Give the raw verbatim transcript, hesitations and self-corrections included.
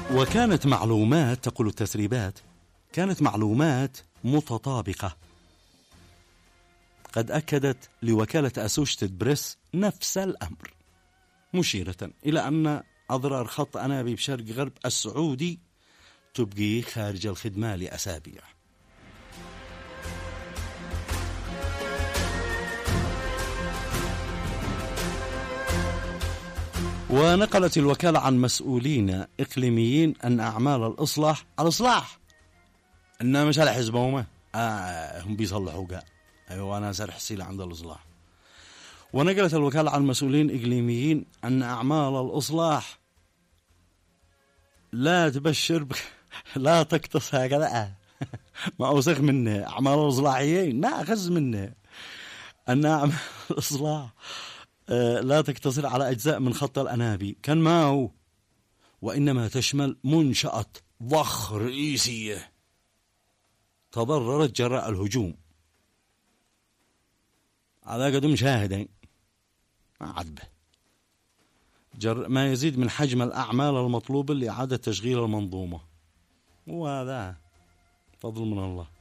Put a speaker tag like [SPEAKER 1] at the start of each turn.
[SPEAKER 1] وكانت معلومات، تقول التسريبات، كانت معلومات متطابقة قد أكدت لوكالة أسوشيتد بريس نفس الأمر، مشيرة إلى أن أضرار خط أنابيب شرق غرب السعودي تبقي خارج الخدمة لأسابيع. ونقلت الوكالة عن مسؤولين إقليميين أن أعمال الإصلاح الإصلاح إنها مش على حزبهم، آه هم بيصلحوا قا أيوة أنا سرح سيلة عند الإصلاح. ونقلت الوكالة عن مسؤولين إقليميين أن أعمال الإصلاح لا تبشر بك لا تقتص هكذا ما أوسخ منه أعمال الإصلاحيين ما أخذ منه أن أعمال الإصلاح لا تقتصر على أجزاء من خط الأنابي كان ما هو، وإنما تشمل منشأة ضخ رئيسية تضررت جراء الهجوم على قدم شاهدين عذبه جر ما يزيد من حجم الأعمال المطلوبة لإعادة تشغيل المنظومة، وهذا فضل من الله.